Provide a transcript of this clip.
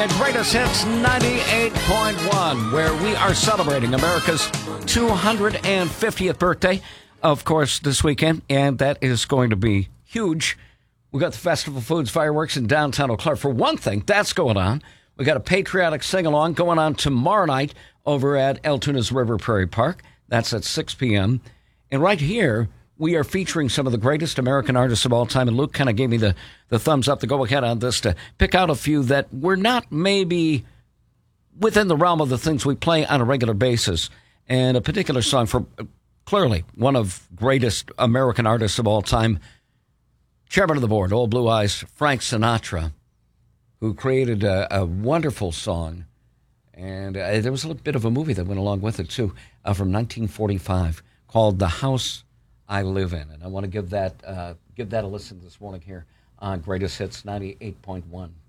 at Greatest Hits 98.1, where we are celebrating America's 250th birthday, of course, this weekend, and that is going to be huge. We got the Festival Foods fireworks in downtown Eau Claire. For one thing, that's going on. We got a patriotic sing-along going on tomorrow night over at Altoonah's River Prairie Park. That's at 6 p.m. And right here, we are featuring some of the greatest American artists of all time. And Luke kind of gave me the thumbs up to go ahead on this to pick out a few that were not maybe within the realm of the things we play on a regular basis. And a particular song for clearly one of greatest American artists of all time, chairman of the board, Old Blue Eyes, Frank Sinatra, who created a wonderful song. And there was a little bit of a movie that went along with it, too, from 1945 called The House I Live In. And I want to give that a listen this morning here on Greatest Hits 98.1.